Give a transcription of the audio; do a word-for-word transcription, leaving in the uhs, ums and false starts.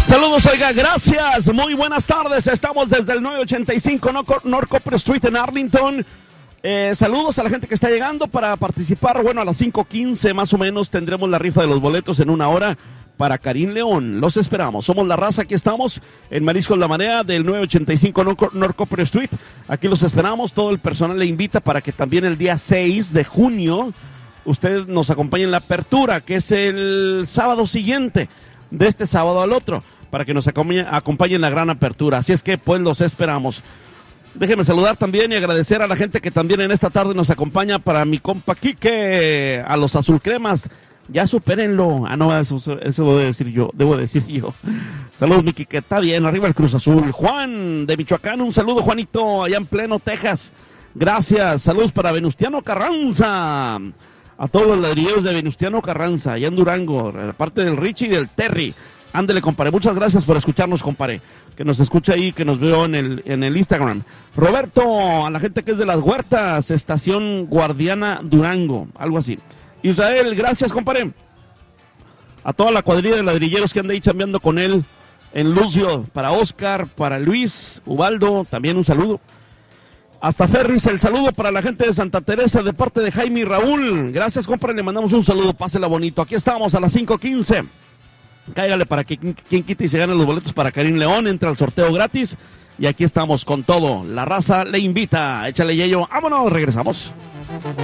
Saludos, oiga, gracias, muy buenas tardes, estamos desde el nueve ochenta y cinco North Copper Street en Arlington. Eh, saludos a la gente que está llegando para participar. Bueno, a las cinco quince más o menos tendremos la rifa de los boletos en una hora para Karim León. Los esperamos. Somos La Raza, aquí estamos en Mariscos La Marea del nueve ochenta y cinco North Copper Street. Aquí los esperamos. Todo el personal le invita para que también el día seis de junio usted nos acompañe en la apertura, que es el sábado siguiente, de este sábado al otro, para que nos acompañe, acompañe en la gran apertura. Así es que pues los esperamos. Déjeme saludar también y agradecer a la gente que también en esta tarde nos acompaña, para mi compa Quique, a los azulcremas. Ya supérenlo. Ah, no, eso, eso debo decir yo, debo decir yo. Saludos, mi Quique, está bien, arriba el Cruz Azul. Juan, de Michoacán, un saludo, Juanito, allá en pleno Texas. Gracias, saludos para Venustiano Carranza. A todos los ladrilleros de Venustiano Carranza, allá en Durango, aparte del Richie y del Terry. Ándele, compadre, muchas gracias por escucharnos, compadre, que nos escucha ahí, que nos veo en el, en el Instagram. Roberto, a la gente que es de Las Huertas, Estación Guardiana Durango, algo así. Israel, gracias, compadre. A toda la cuadrilla de ladrilleros que anda ahí chambeando con él, en Lucio, para Oscar, para Luis, Ubaldo, también un saludo. Hasta Ferris, el saludo para la gente de Santa Teresa de parte de Jaime y Raúl. Gracias, compadre, le mandamos un saludo, pásela bonito. Aquí estamos a las cinco quince. Cáigale para que quien quite y se gane los boletos para Karim León, entra al sorteo gratis. Y aquí estamos con todo. La Raza le invita. Échale, Yeyo. Vámonos, regresamos.